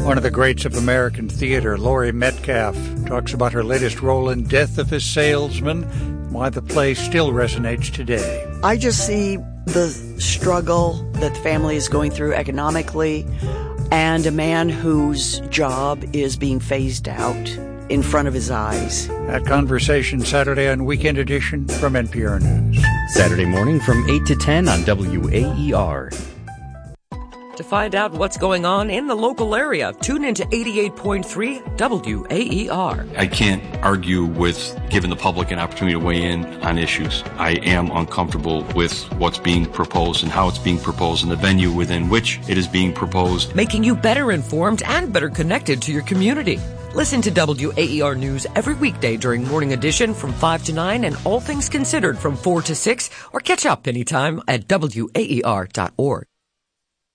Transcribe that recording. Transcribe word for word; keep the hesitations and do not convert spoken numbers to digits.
One of the greats of American theater, Laurie Metcalf, talks about her latest role in Death of a Salesman, why the play still resonates today. I just see the struggle that the family is going through economically, and a man whose job is being phased out in front of his eyes. That conversation Saturday on Weekend Edition from N P R News. Saturday morning from eight to ten on W A E R. To find out what's going on in the local area, tune into eighty-eight point three W A E R. I can't argue with giving the public an opportunity to weigh in on issues. I am uncomfortable with what's being proposed and how it's being proposed and the venue within which it is being proposed. Making you better informed and better connected to your community. Listen to W A E R News every weekday during Morning Edition from five to nine and All Things Considered from four to six, or catch up anytime at W A E R dot org.